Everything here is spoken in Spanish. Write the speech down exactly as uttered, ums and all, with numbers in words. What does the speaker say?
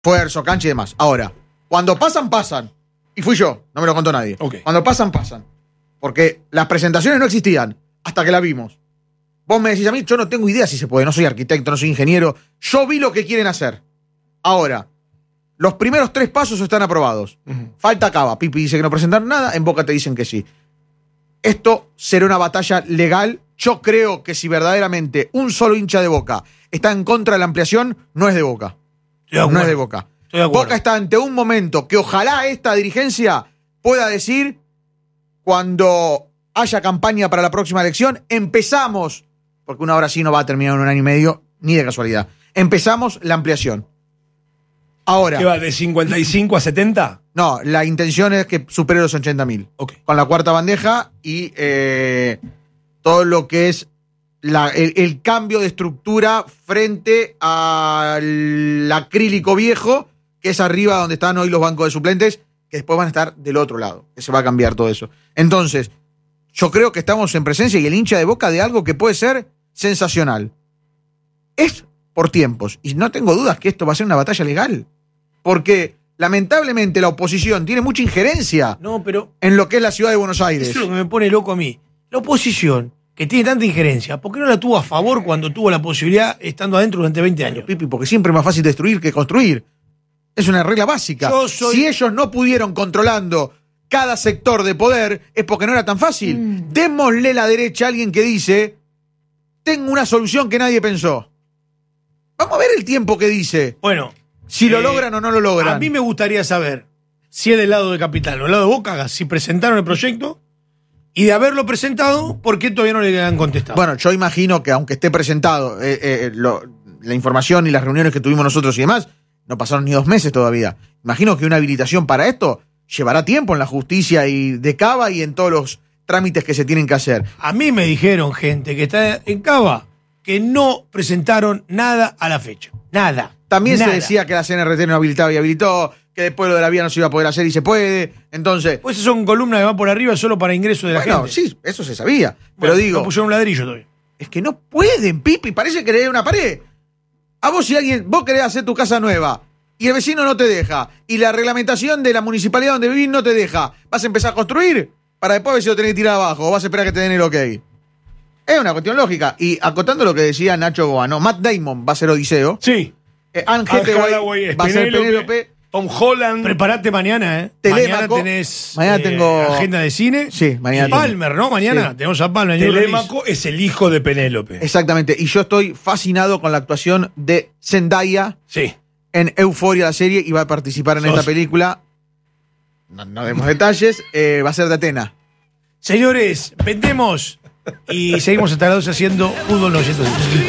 esfuerzo, cancha y demás. Ahora, cuando pasan, pasan. Y fui yo, no me lo contó nadie. Okay. Cuando pasan, pasan. Porque las presentaciones no existían hasta que la vimos. Vos me decís a mí, yo no tengo idea si se puede, no soy arquitecto, no soy ingeniero. Yo vi lo que quieren hacer. Ahora, los primeros tres pasos están aprobados. Uh-huh. Falta Cava. Pipi dice que no presentaron nada, en Boca te dicen que sí. Esto será una batalla legal. Yo creo que si verdaderamente un solo hincha de Boca está en contra de la ampliación, no es de Boca. No es de Boca. De Boca está ante un momento que ojalá esta dirigencia pueda decir, cuando haya campaña para la próxima elección, empezamos, porque una hora sí no va a terminar en un año y medio, ni de casualidad, empezamos la ampliación. Ahora. ¿Qué va, de cincuenta y cinco a setenta? No, la intención es que supere los ochenta mil. Okay. Con la cuarta bandeja y eh, todo lo que es la, el, el cambio de estructura frente al acrílico viejo, que es arriba donde están hoy los bancos de suplentes, que después van a estar del otro lado, que se va a cambiar todo eso. Entonces, yo creo que estamos en presencia y el hincha de Boca de algo que puede ser sensacional. Es por tiempos, y no tengo dudas que esto va a ser una batalla legal, porque lamentablemente la oposición tiene mucha injerencia no, pero en lo que es la ciudad de Buenos Aires. Eso es lo que me pone loco a mí. La oposición, que tiene tanta injerencia, ¿por qué no la tuvo a favor cuando tuvo la posibilidad estando adentro durante veinte años? Pipi, porque siempre es más fácil destruir que construir. Es una regla básica. Yo soy... Si ellos no pudieron controlando cada sector de poder, es porque no era tan fácil. Mm. Démosle la derecha a alguien que dice, tengo una solución que nadie pensó. Vamos a ver el tiempo que dice. Bueno. Si lo eh, logran o no lo logran. A mí me gustaría saber si es del lado de Capital o del lado de Boca, si presentaron el proyecto, y de haberlo presentado, ¿por qué todavía no le han contestado? Bueno, yo imagino que aunque esté presentado eh, eh, lo, la información y las reuniones que tuvimos nosotros y demás, no pasaron ni dos meses todavía. Imagino que una habilitación para esto llevará tiempo en la justicia y de Cava y en todos los trámites que se tienen que hacer. A mí me dijeron, gente que está en Cava, que no presentaron nada a la fecha. Nada. También nada. Se decía que la C N R T no habilitaba y habilitó, que después lo de la vía no se iba a poder hacer y se puede. Entonces. Pues esas son columnas que van por arriba solo para ingreso de la bueno, gente. Sí, eso se sabía. Bueno, pero digo. No pusieron un ladrillo todavía. Es que no pueden, Pipi. Parece que le una pared. A vos, si alguien. Vos querés hacer tu casa nueva y el vecino no te deja, y la reglamentación de la municipalidad donde vivís no te deja, ¿vas a empezar a construir? Para después ver si lo tenés que tirar abajo o vas a esperar que te den el ok. Es una cuestión lógica. Y acotando lo que decía Nacho Goano, Matt Damon va a ser Odiseo. Sí. Eh, Anne Hathaway va a ser Penélope. Tom Holland. Prepárate mañana, ¿eh? Telémaco. Mañana tenés mañana eh, tengo... agenda de cine. Sí, mañana. Y Palmer, ¿no? Mañana sí. tenemos a Palmer. Telémaco es el hijo de Penélope. Exactamente. Y yo estoy fascinado con la actuación de Zendaya sí. en Euphoria, la serie, y va a participar en Sos... esta película. No, no demos detalles. Eh, va a ser de Atena. Señores, vendemos y seguimos hasta las doce haciendo Fútbol novecientos diez.